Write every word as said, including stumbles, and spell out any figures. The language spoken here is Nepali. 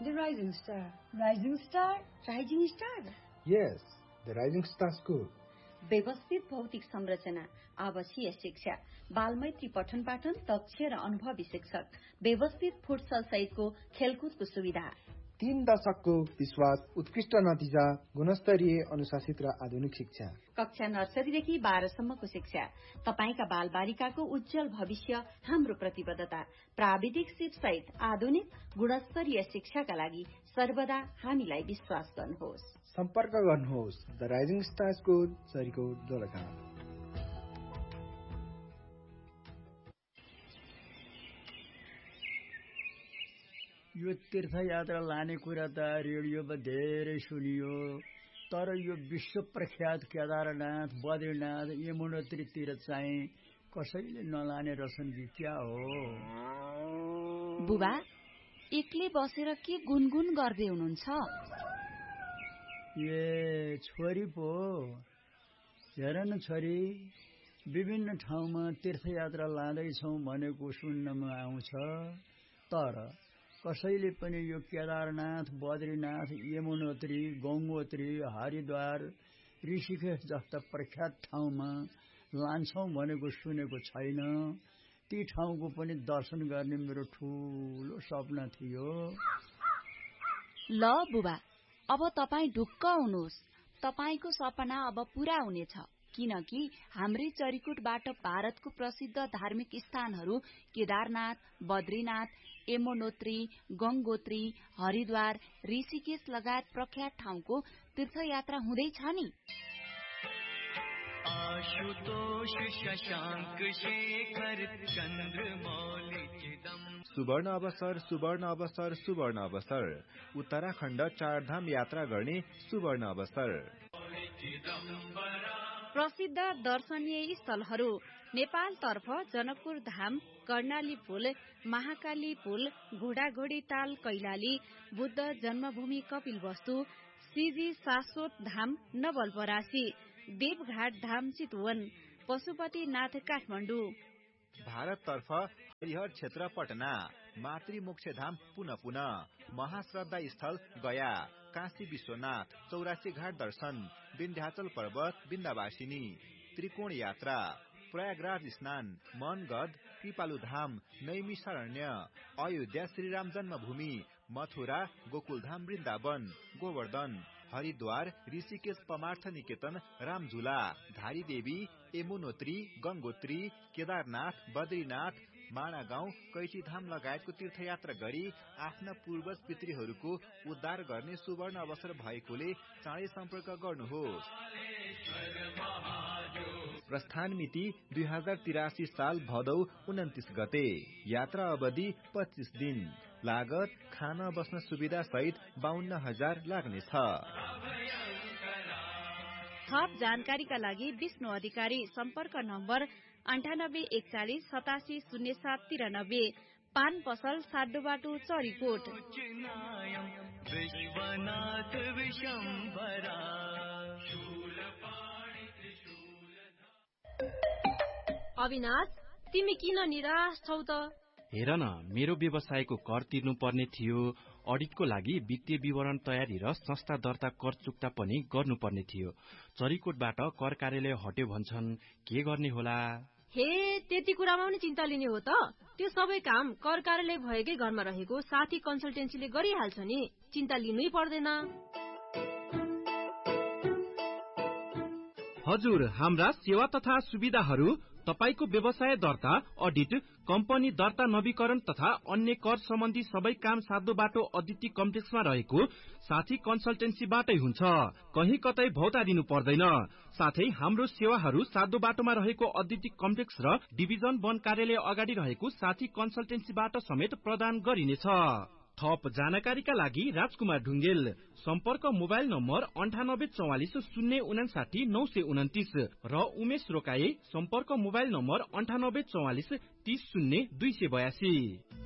The Rising Star. Rising Star? Rising Star? Yes, the Rising Star School. व्यवस्थित भौतिक संरचना, आवासीय शिक्षा, बालमैत्री पठन पाठन, दक्ष र अनुभवी शिक्षक, व्यवस्थित फुटसल सहितको खेलकुदको सुविधा, तीन दशकको विश्वास, उत्कृष्ट नतिजा, गुणस्तरीय अनुशासित र आधुनिक शिक्षा, कक्षा नर्सरीदेखि बाह्रसम्मको शिक्षा, तपाईका बाल बालिकाको उज्जवल भविष्य हाम्रो प्रतिबद्धता, प्राविधिक सिप सहित आधुनिक गुणस्तरीय शिक्षाका लागि सर्वदा हामीलाई विश्वास गर्नुहोस्। सम्पर्क गर्नुहोस् the rising star school, Sarikot, Dolakha. यो तीर्थयात्रा लाने कुरा त रेडियोमा धेरै सुनियो, तर यो विश्व प्रख्यात केदारनाथ, बद्रीनाथ, यमुनोत्रीतिर चाहिँ कसैले नलाने रहेछन् कि क्या हो? बुबा, एक्लै बसेर के गुनगुन गर्दै हुनुहुन्छ? ए छोरी पो, हेर न छोरी, विभिन्न ठाउँमा तीर्थयात्रा लाँदैछौँ भनेको सुन्नमा आउँछ, तर कसैले पनि यो केदारनाथ, बद्रीनाथ, यमुनोत्री, गंगोत्री, हरिद्वार, ऋषिकेश जस्ता प्रख्यात ठाउँमा लान्छौं भनेको सुनेको छैन। ती ठाउँको पनि दर्शन गर्ने मेरो ठूलो सपना थियो। ल बुबा, अब तपाई ढुक्क हुनुहोस्, तपाईको सपना अब पूरा हुनेछ, किनकि हाम्रै चरीकोटबाट भारतको प्रसिद्ध धार्मिक स्थानहरू केदारनाथ, बद्रीनाथ, यमुनोत्री, गंगोत्री, हरिद्वार, ऋषिकेश लगायत प्रख्यात ठाउँको तीर्थयात्रा हुँदैछ नि। आशुतोष शशांक शेखर चंद्रमौली चिदम। सुवर्ण अवसर, सुवर्ण अवसर, सुवर्ण अवसर, उत्तराखण्ड चारधाम यात्रा गर्ने सुवर्ण अवसर। प्रसिद्ध दर्शनीय स्थलहरू नेपालतर्फ जनकपुर धाम, कर्णाली पुल, महाकाली पुल, घोडाघोडी ताल कैलाली, बुद्ध जन्मभूमि कपिलवस्तु, श्रीजी शाश्वत धाम नवलपरासी, देवघाट धाम चितवन, पशुपतिनाथ काठमाडौँ। भारततर्फ हरिहर क्षेत्र पटना, मातृमोक्षधाम पुनः पुनः, महाश्रद्धा स्थल गया, काशी विश्वनाथ, चौरासी घाट दर्शन, विन्ध्याचल पर्वत, विन्ध्यवासिनी, त्रिकोण यात्रा, प्रयागराज स्नान, मनगढ, कृपालु धाम, नैमिषारण्य, अयोध्या श्रीराम जन्मभूमि, मथुरा, गोकुलधाम वृन्दावन, गोवर्धन, हरिद्वार, ऋषिकेश परमार्थ निकेतन, रामझुला, धारीदेवी, यमुनोत्री, गंगोत्री, केदारनाथ, बद्रीनाथ, माणागाउँ, कैचीधाम लगायतको तीर्थयात्रा गरी आफ्ना पूर्वज पितृहरूको उद्धार गर्ने सुवर्ण अवसर भएकोले चाँडै सम्पर्क गर्नुहोस्। प्रस्थान मिति दुई हजार तिरासी साल भदौ उन्तिस गते, यात्रा अवधि पच्चीस दिन, लागत खाना बस्न सुविधा सहित बाहन्न हजार लाग्नेछ। थप जानकारीका लागि विष्णु अधिकारी, सम्पर्क नम्बर अन्ठानब्बे एकचालिस सतासी शून्य सात तिरानब्बे, पान पसल साडो बाटो चरीकोट। अविनाश, तिमी किन निराश छौ त? हेर न, मेरो व्यवसायको कर तिर्नु पर्ने थियो, अडिटको लागि वित्तीय विवरण तयारी र संस्था दर्ता कर चुक्ता पनि गर्नुपर्ने थियो। चरीकोटबाट कर कार्यालय हट्यो भन्छन्, के गर्ने होला? हे, त्यति कुरामा पनि चिन्ता लिने हो त? त्यो सबै काम कर कार्यालय भएकै घरमा रहेको साथी कन्सल्टेन्सीले गरिहाल्छ नि, चिन्ता लिनै पर्दैन। हजुर, हाम्रा सेवा तथा सुविधाहरू तपाईको व्यवसाय दर्ता, अडिट, कम्पनी दर्ता नवीकरण तथा अन्य कर सम्बन्धी सबै काम साध्य बाटो अदिति कम्प्लेक्समा रहेको साथी कन्सल्टेन्सीबाटै हुन्छ, कहीँ कतै भौतारिनु पर्दैन। साथै हाम्रो सेवाहरू साध्य बाटोमा रहेको अदिति कम्प्लेक्स र डिभिजन वन कार्यालय अगाडि रहेको साथी कन्सल्टेन्सीबाट समेत प्रदान गरिनेछ। थप जानकारीका लागि राजकुमार ढुङ्गेल, सम्पर्क मोबाइल नम्बर अन्ठानब्बे चौवालिस शून्य उनासाठी नौ सय उन्तिस र उमेश रोकाए, सम्पर्क मोबाइल नम्बर अन्ठानब्बे चौवालिस तीस शून्य दुई सय बयासी।